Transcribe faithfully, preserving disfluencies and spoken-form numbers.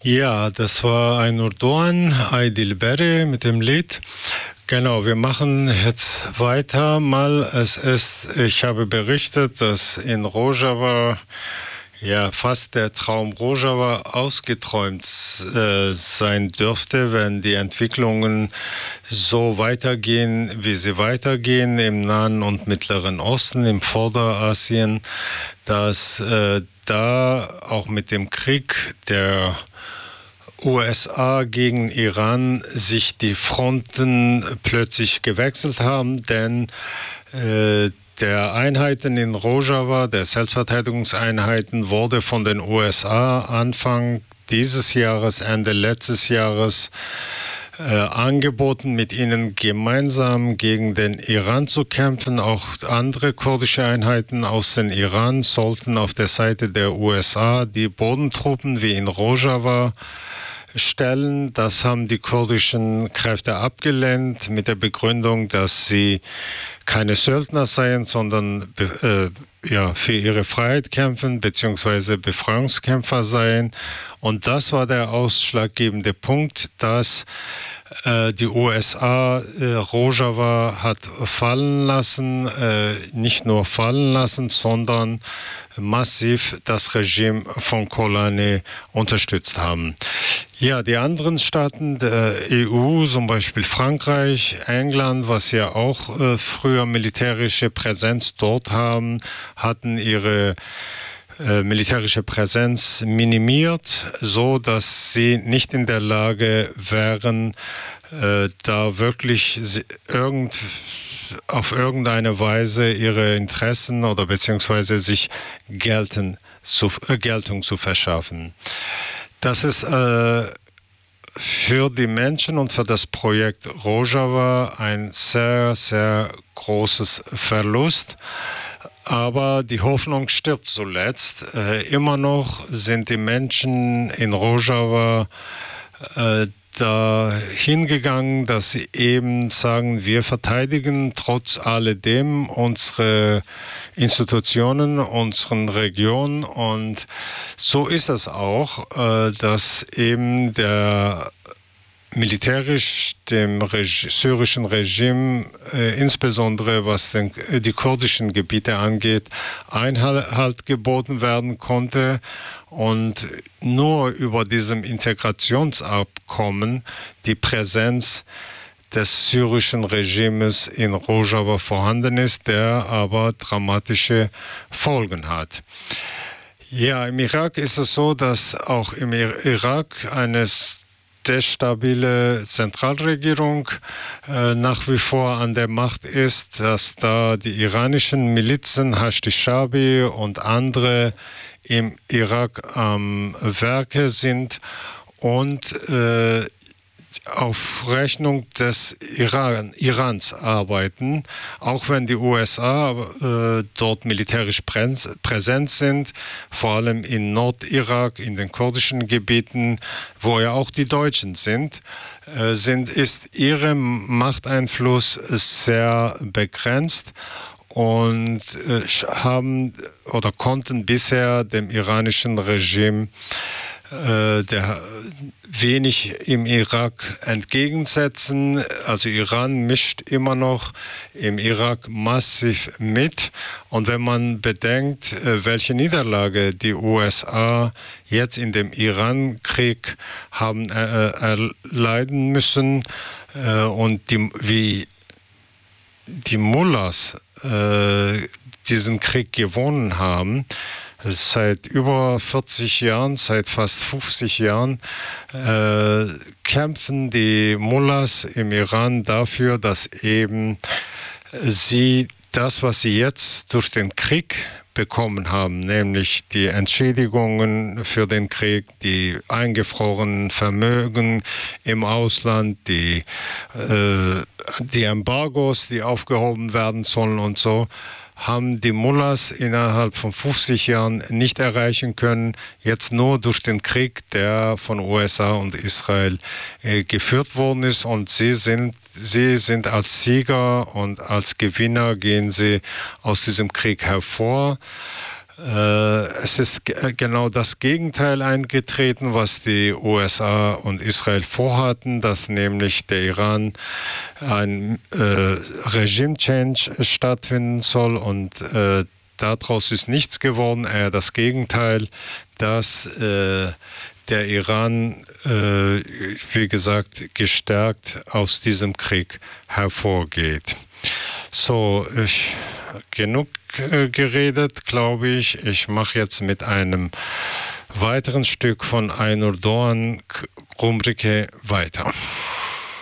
Ja, das war Aynur Doğan, Ay Dilberi mit dem Lied. Genau, wir machen jetzt weiter mal. Es ist, ich habe berichtet, dass in Rojava ja fast der Traum Rojava ausgeträumt äh, sein dürfte, wenn die Entwicklungen so weitergehen, wie sie weitergehen im Nahen und Mittleren Osten, im Vorderasien, dass äh, da auch mit dem Krieg der U S A gegen Iran sich die Fronten plötzlich gewechselt haben, denn äh, der Einheiten in Rojava, der Selbstverteidigungseinheiten, wurde von den U S A Anfang dieses Jahres, Ende letztes Jahres äh, angeboten, mit ihnen gemeinsam gegen den Iran zu kämpfen. Auch andere kurdische Einheiten aus dem Iran sollten auf der Seite der U S A die Bodentruppen wie in Rojava stellen. Das haben die kurdischen Kräfte abgelehnt mit der Begründung, dass sie keine Söldner seien, sondern äh, ja, für ihre Freiheit kämpfen bzw. Befreiungskämpfer seien. Und das war der ausschlaggebende Punkt, dass äh, die U S A äh, Rojava hat fallen lassen, äh, nicht nur fallen lassen, sondern massiv das Regime von Kolané unterstützt haben. Ja, die anderen Staaten der E U, zum Beispiel Frankreich, England, was ja auch äh, früher militärische Präsenz dort haben, hatten ihre äh, militärische Präsenz minimiert, so dass sie nicht in der Lage wären, äh, da wirklich irgend auf irgendeine Weise ihre Interessen oder beziehungsweise sich gelten, zu, äh, Geltung zu verschaffen. Das ist äh, für die Menschen und für das Projekt Rojava ein sehr, sehr großes Verlust. Aber die Hoffnung stirbt zuletzt. Äh, immer noch sind die Menschen in Rojava äh, da hingegangen, dass sie eben sagen, wir verteidigen trotz alledem unsere Institutionen, unseren Region, und so ist es auch, dass eben der militärisch dem Reg- syrischen Regime, äh, insbesondere was den, die kurdischen Gebiete angeht, Einhalt geboten werden konnte. Und nur über diesem Integrationsabkommen die Präsenz des syrischen Regimes in Rojava vorhanden ist, der aber dramatische Folgen hat. Ja, im Irak ist es so, dass auch im Irak eine destabile Zentralregierung äh, nach wie vor an der Macht ist, dass da die iranischen Milizen, Hashdi-Shabi und andere im Irak am Werke sind und äh, auf Rechnung des Iran, Irans arbeiten, auch wenn die U S A äh, dort militärisch präsent sind, vor allem in Nordirak, in den kurdischen Gebieten, wo ja auch die Deutschen sind, äh, sind ist ihr Machteinfluss sehr begrenzt und äh, haben oder konnten bisher dem iranischen Regime der wenig im Irak entgegensetzen. Also Iran mischt immer noch im Irak massiv mit. Und wenn man bedenkt, welche Niederlage die U S A jetzt in dem Iran-Krieg haben erleiden müssen und die, wie die Mullahs diesen Krieg gewonnen haben, seit über vierzig Jahren, seit fast fünfzig Jahren, äh, kämpfen die Mullahs im Iran dafür, dass eben sie das, was sie jetzt durch den Krieg bekommen haben, nämlich die Entschädigungen für den Krieg, die eingefrorenen Vermögen im Ausland, die, äh, die Embargos, die aufgehoben werden sollen und so, haben die Mullahs innerhalb von fünfzig Jahren nicht erreichen können, jetzt nur durch den Krieg, der von U S A und Israel äh, geführt worden ist. Und sie sind, sie sind als Sieger und als Gewinner gehen sie aus diesem Krieg hervor. Äh, es ist g- genau das Gegenteil eingetreten, was die U S A und Israel vorhatten, dass nämlich der Iran ein äh, Regime-Change stattfinden soll und äh, daraus ist nichts geworden, eher das Gegenteil, dass äh, der Iran, äh, wie gesagt, gestärkt aus diesem Krieg hervorgeht. So, ich, genug äh, geredet, glaube ich. Ich mache jetzt mit einem weiteren Stück von Aynur Doğan K- Rumrike weiter.